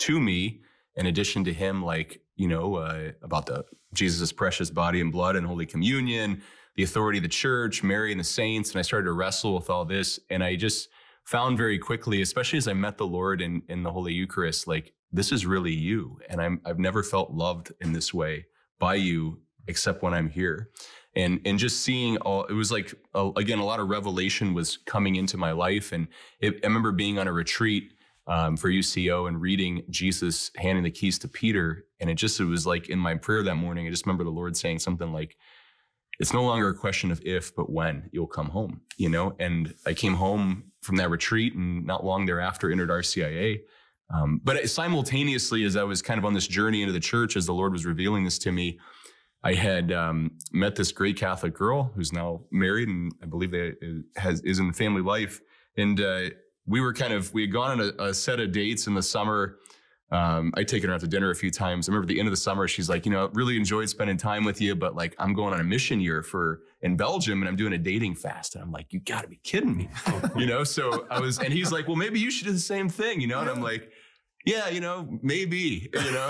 to me, in addition to him, like, about the Jesus' precious body and blood and Holy Communion, the authority of the church, Mary and the saints. And I started to wrestle with all this. And I just found very quickly, especially as I met the Lord in the Holy Eucharist, like, this is really you. And I've never felt loved in this way by you, except when I'm here. And just seeing it was like, again, a lot of revelation was coming into my life. And I remember being on a retreat for UCO and reading Jesus handing the keys to Peter. And it was like in my prayer that morning, I just remember the Lord saying something like, it's no longer a question of if, but when you'll come home, And I came home from that retreat, and not long thereafter entered RCIA. But simultaneously, as I was kind of on this journey into the church, as the Lord was revealing this to me, I had met this great Catholic girl who's now married, and I believe is in the family life. And we had gone on a set of dates in the summer. I'd taken her out to dinner a few times. I remember at the end of the summer, she's like, really enjoyed spending time with you, but like, I'm going on a mission year in Belgium, and I'm doing a dating fast. And I'm like, you gotta be kidding me. So and he's like, well, maybe you should do the same thing, And I'm like, yeah, maybe,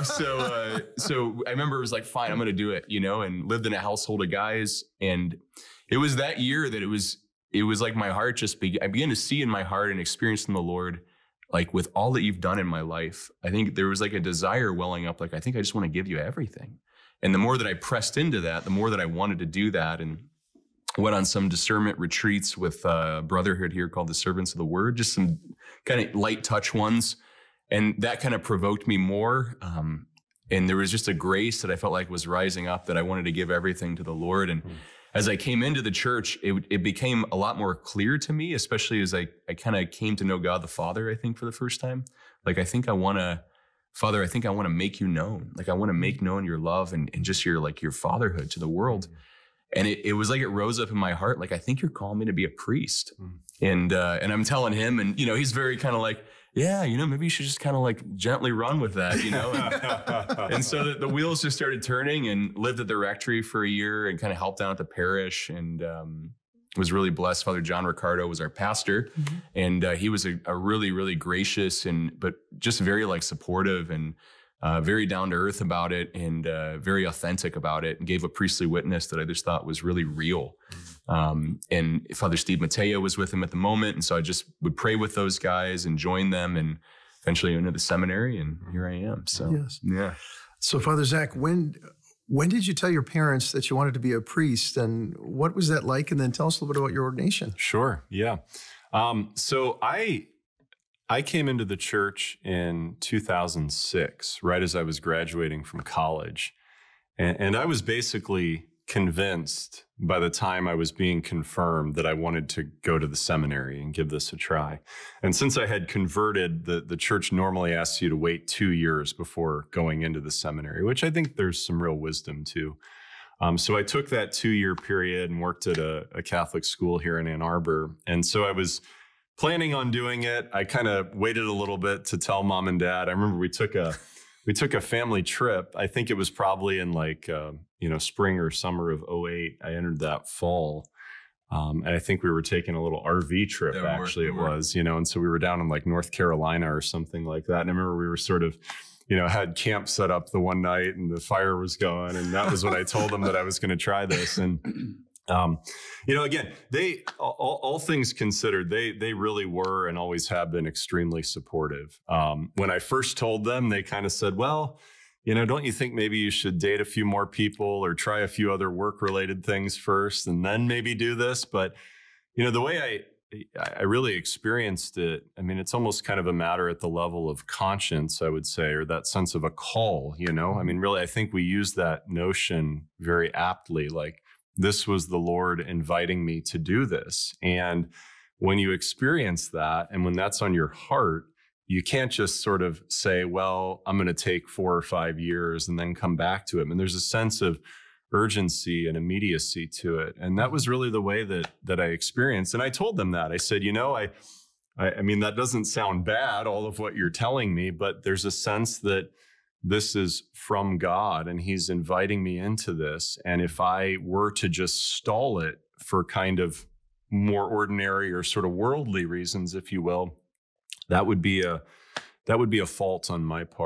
so I remember it was like, fine, I'm going to do it, and lived in a household of guys. And it was that year that it was like my heart I began to see in my heart and experience in the Lord, like, with all that you've done in my life, I think there was like a desire welling up. Like, I think I just want to give you everything. And the more that I pressed into that, the more that I wanted to do that, and went on some discernment retreats with a brotherhood here called the Servants of the Word, just some kind of light touch ones. And that kind of provoked me more. And there was just a grace that I felt like was rising up, that I wanted to give everything to the Lord. And as I came into the church, it became a lot more clear to me, especially as I kind of came to know God the Father, I think, for the first time. Like, Father, I think I want to make you known. Like, I want to make known your love and just your fatherhood to the world. And it was like it rose up in my heart. Like, I think you're calling me to be a priest. And I'm telling him, and, he's very kind of like, yeah, maybe you should just kind of like gently run with that, And so the wheels just started turning, and lived at the rectory for a year and kind of helped out at the parish, and was really blessed. Father John Ricardo was our pastor, and he was a really, really gracious but just very supportive and very down to earth about it, and very authentic about it, and gave a priestly witness that I just thought was really real. And Father Steve Mateo was with him at the moment. And so I just would pray with those guys and join them, and eventually into the seminary, and here I am. So, yes. Yeah. So Father Zach, when did you tell your parents that you wanted to be a priest, and what was that like? And then tell us a little bit about your ordination. Sure. Yeah. So I came into the church in 2006, right as I was graduating from college. And I was basically convinced by the time I was being confirmed that I wanted to go to the seminary and give this a try. And since I had converted, the church normally asks you to wait 2 years before going into the seminary, which I think there's some real wisdom to. So I took that 2-year period and worked at a Catholic school here in Ann Arbor. And so I was planning on doing it. I kind of waited a little bit to tell mom and dad. I remember we took a family trip. I think it was probably in spring or summer of 2008. I entered that fall. And I think we were taking a little RV trip, and so we were down in North Carolina or something like that. And I remember we were sort of, had camp set up the one night, and the fire was going. And that was when I told them that I was going to try this. And, again, they, all things considered, they really were and always have been extremely supportive. When I first told them, they kind of said, well, don't you think maybe you should date a few more people or try a few other work-related things first and then maybe do this? But, the way I really experienced it, I mean, it's almost kind of a matter at the level of conscience, I would say, or that sense of a call, I mean, really, I think we use that notion very aptly, like, this was the Lord inviting me to do this. And when you experience that, and when that's on your heart, you can't just sort of say, well, I'm going to take 4 or 5 years and then come back to it. And there's a sense of urgency and immediacy to it. And that was really the way that I experienced. And I told them that. I said, I mean, that doesn't sound bad, all of what you're telling me, but there's a sense that this is from God and he's inviting me into this. And if I were to just stall it for kind of more ordinary or sort of worldly reasons, if you will, that would be a fault on my part.